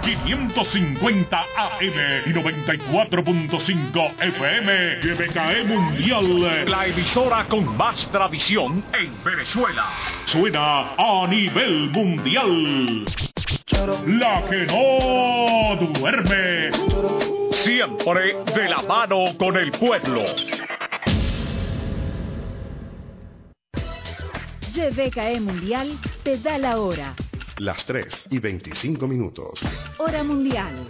550 AM y 94.5 FM. YBKE Mundial, la emisora con más tradición en Venezuela. Suena a nivel mundial. La que no duerme. Siempre de la mano con el pueblo. YBKE Mundial te da la hora. Las 3:25. Hora mundial.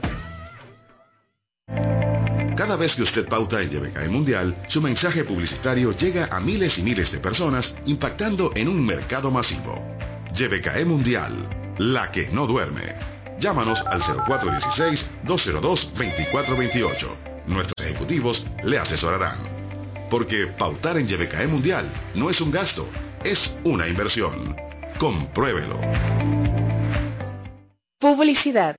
Cada vez que usted pauta en YBKE Mundial, su mensaje publicitario llega a miles y miles de personas, impactando en un mercado masivo. YBKE Mundial, la que no duerme. Llámanos al 0416-202-2428. Nuestros ejecutivos le asesorarán. Porque pautar en YBKE Mundial no es un gasto, es una inversión. Compruébelo. Publicidad.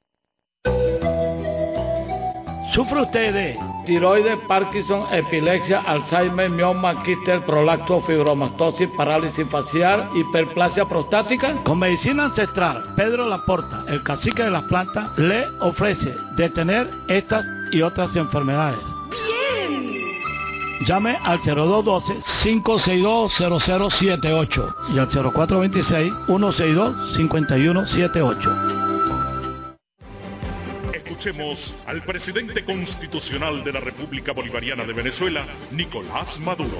¿Sufre usted de tiroides, Parkinson, epilepsia, Alzheimer, mioma, quistes, prolapso, fibromatosis, parálisis facial, hiperplasia prostática? Con medicina ancestral, Pedro Laporta, el cacique de las plantas, le ofrece detener estas y otras enfermedades. ¡Bien! Llame al 0212-562-0078 y al 0426-162-5178. Escuchemos al presidente constitucional de la República Bolivariana de Venezuela, Nicolás Maduro.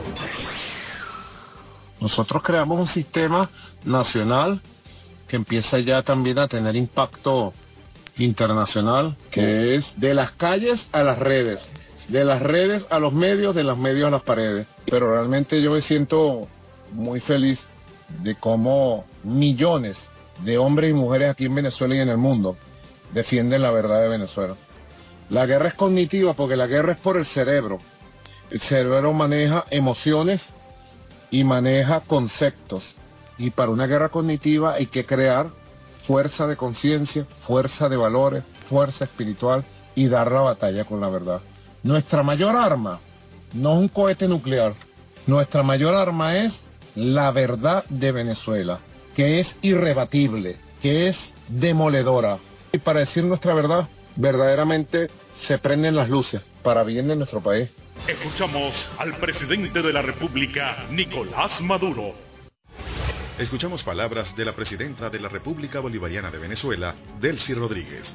Nosotros creamos un sistema nacional que empieza ya también a tener impacto internacional, que es de las calles a las redes, de las redes a los medios, de los medios a las paredes. Pero realmente yo me siento muy feliz de cómo millones de hombres y mujeres aquí en Venezuela y en el mundo defienden la verdad de Venezuela. La guerra es cognitiva porque la guerra es por el cerebro. El cerebro maneja emociones y maneja conceptos. Y para una guerra cognitiva hay que crear fuerza de conciencia, fuerza de valores, fuerza espiritual y dar la batalla con la verdad. Nuestra mayor arma no es un cohete nuclear. Nuestra mayor arma es la verdad de Venezuela, que es irrebatible, que es demoledora. Y para decir nuestra verdad, verdaderamente se prenden las luces para bien de nuestro país. Escuchamos al presidente de la República, Nicolás Maduro. Escuchamos palabras de la presidenta de la República Bolivariana de Venezuela, Delcy Rodríguez.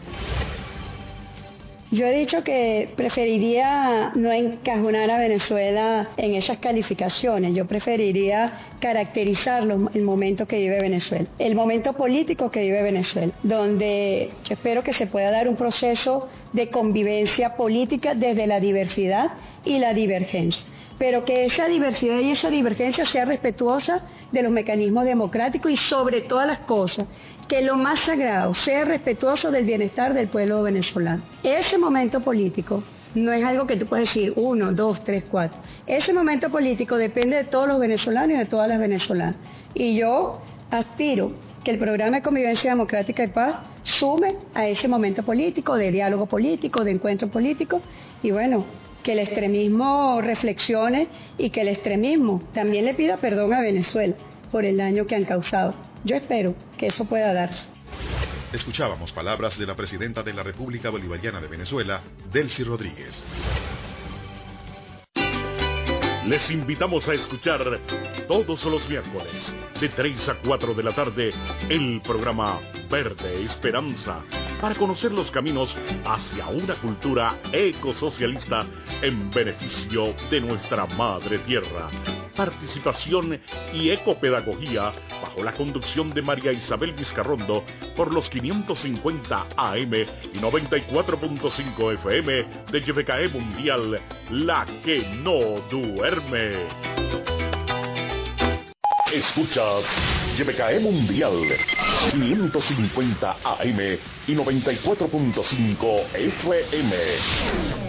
Yo he dicho que preferiría no encajonar a Venezuela en esas calificaciones. Yo preferiría caracterizarlo, el momento que vive Venezuela, el momento político que vive Venezuela, donde yo espero que se pueda dar un proceso de convivencia política desde la diversidad y la divergencia, pero que esa diversidad y esa divergencia sea respetuosa de los mecanismos democráticos y sobre todas las cosas, que lo más sagrado sea respetuoso del bienestar del pueblo venezolano. Ese momento político no es algo que tú puedes decir 1, 2, 3, 4. Ese momento político depende de todos los venezolanos y de todas las venezolanas. Y yo aspiro que el programa de convivencia democrática y paz sume a ese momento político, de diálogo político, de encuentro político, y bueno, que el extremismo reflexione y que el extremismo también le pida perdón a Venezuela por el daño que han causado. Yo espero que eso pueda darse. Escuchábamos palabras de la presidenta de la República Bolivariana de Venezuela, Delcy Rodríguez. Les invitamos a escuchar todos los miércoles, de 3 a 4 de la tarde, el programa Verde Esperanza, para conocer los caminos hacia una cultura ecosocialista en beneficio de nuestra madre tierra. Participación y ecopedagogía bajo la conducción de María Isabel Vizcarrondo por los 550 AM y 94.5 FM de YBKE Mundial, la que no duerme. Escuchas YBKE Mundial, 550 AM y 94.5 FM.